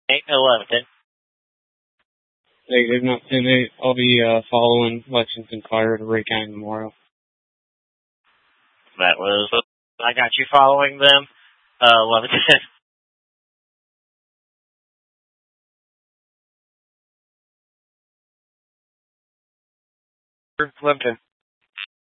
8-11. Negative, not 10-8. I'll be following Lexington Fire to Ray County Memorial. That was, I got you following them. 11-10. Plimpton.